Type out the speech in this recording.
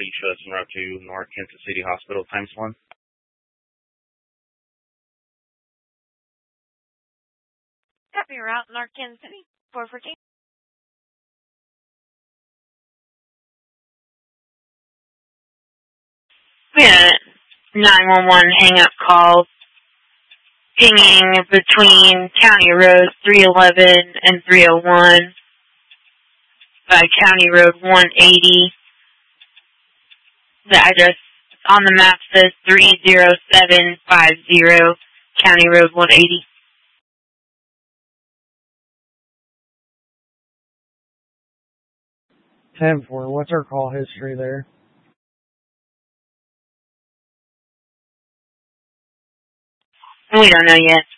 Please show us en route to North Kansas City Hospital, ×1. Copy route, North Kansas City, 414. We had a 911 hang-up call pinging between County Road 311 and 301 by County Road 180. The address on the map says 30750 County Road 180. 10-4, what's our call history there? We don't know yet.